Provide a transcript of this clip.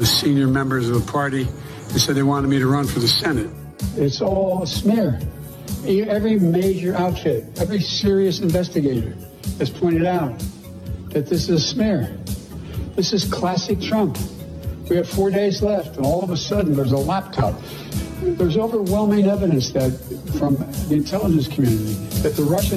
senior members of the party and said they wanted me to run for the Senate. It's all a smear. Every major outfit, every serious investigator has pointed out that this is a smear. This is classic Trump. We have 4 days left, and all of a sudden there's a laptop. There's overwhelming evidence that from the intelligence community that the Russian